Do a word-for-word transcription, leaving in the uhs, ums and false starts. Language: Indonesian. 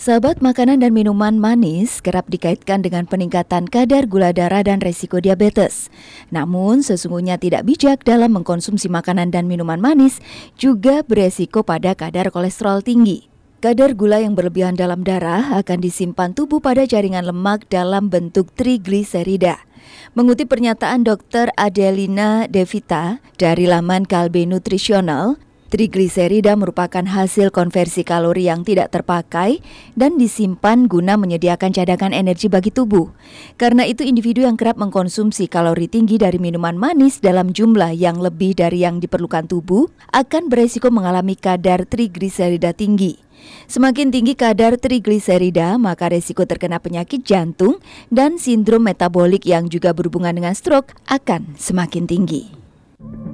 Sahabat, makanan dan minuman manis kerap dikaitkan dengan peningkatan kadar gula darah dan resiko diabetes. Namun, sesungguhnya tidak bijak dalam mengkonsumsi makanan dan minuman manis juga beresiko pada kadar kolesterol tinggi. Kadar gula yang berlebihan dalam darah akan disimpan tubuh pada jaringan lemak dalam bentuk trigliserida. Mengutip pernyataan dokter Adelina Devita dari laman Kalbe Nutritional, trigliserida merupakan hasil konversi kalori yang tidak terpakai dan disimpan guna menyediakan cadangan energi bagi tubuh. Karena itu, individu yang kerap mengkonsumsi kalori tinggi dari minuman manis dalam jumlah yang lebih dari yang diperlukan tubuh akan beresiko mengalami kadar trigliserida tinggi. Semakin tinggi kadar trigliserida, maka resiko terkena penyakit jantung dan sindrom metabolik yang juga berhubungan dengan stroke akan semakin tinggi.